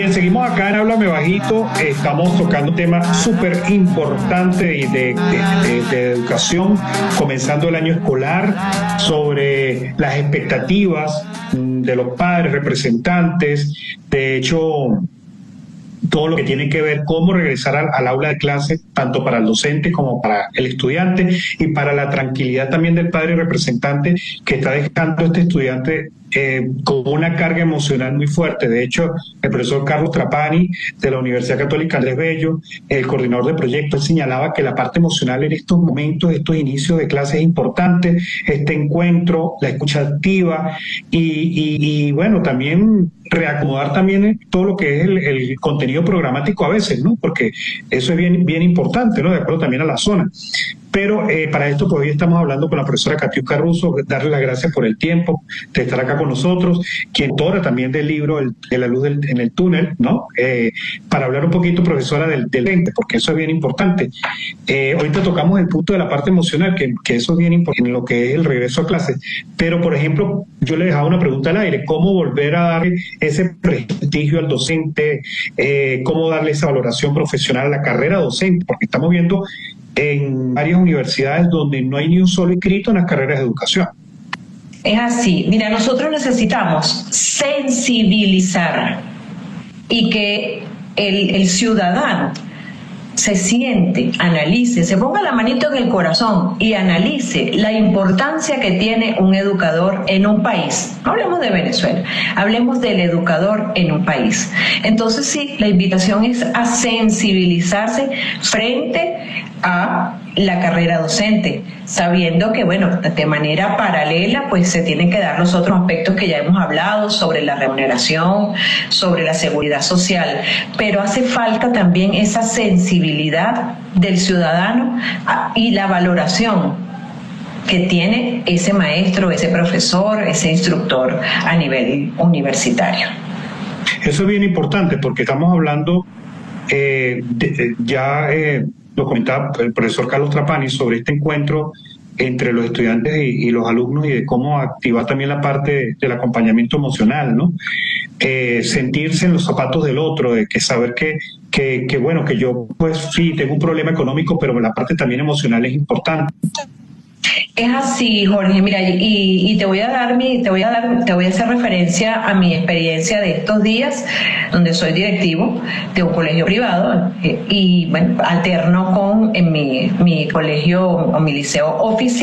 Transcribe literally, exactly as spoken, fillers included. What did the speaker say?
Bien, seguimos acá en Háblame Bajito. Estamos tocando un tema súper importante de, de, de, de educación, comenzando el año escolar, sobre las expectativas de los padres, representantes. De hecho, todo lo que tiene que ver cómo regresar al, al aula de clase, tanto para el docente como para el estudiante, y para la tranquilidad también del padre y representante que está dejando este estudiante eh, con una carga emocional muy fuerte. De hecho, el profesor Carlos Trapani de la Universidad Católica Andrés Bello, el coordinador de proyectos, señalaba que la parte emocional en estos momentos, estos inicios de clase es importante, este encuentro, la escucha activa y, y, y bueno, también reacomodar también todo lo que es el, el contenido programático a veces, ¿no? Porque eso es bien, bien importante, ¿no? De acuerdo también a la zona. Pero eh, para esto pues hoy estamos hablando con la profesora Katiuska Russo, darle las gracias por el tiempo de estar acá con nosotros, quien autora también del libro el, de la luz del, en el túnel, ¿no? Eh, para hablar un poquito, profesora, del, del ente, porque eso es bien importante. Eh, ahorita tocamos el punto de la parte emocional, que, que eso es bien importante en lo que es el regreso a clases. Pero, por ejemplo, yo le dejaba una pregunta al aire: ¿cómo volver a darle ese prestigio al docente? Eh, ¿Cómo darle esa valoración profesional a la carrera docente? Porque estamos viendo en varias universidades donde no hay ni un solo inscrito en las carreras de educación. Es así. Mira, nosotros necesitamos sensibilizar y que el, el ciudadano se siente, analice, se ponga la manito en el corazón y analice la importancia que tiene un educador en un país. No hablemos de Venezuela, hablemos del educador en un país. Entonces sí, la invitación es a sensibilizarse frente a la carrera docente, sabiendo que, bueno, de manera paralela pues se tienen que dar los otros aspectos que ya hemos hablado sobre la remuneración, sobre la seguridad social, pero hace falta también esa sensibilidad del ciudadano y la valoración que tiene ese maestro, ese profesor, ese instructor a nivel universitario. Eso es bien importante porque estamos hablando eh, de, ya eh, lo comentaba el profesor Carlos Trapani sobre este encuentro entre los estudiantes y, y los alumnos, y de cómo activar también la parte del acompañamiento emocional, ¿no? Eh, sentirse en los zapatos del otro, de que saber que, que, que, bueno, que yo pues sí tengo un problema económico, pero la parte también emocional es importante. Es así, Jorge. Mira, y, y te voy a dar mi, te voy a dar, te voy a hacer referencia a mi experiencia de estos días, donde soy directivo de un colegio privado eh, y bueno, alterno con en mi, mi colegio o mi liceo oficial.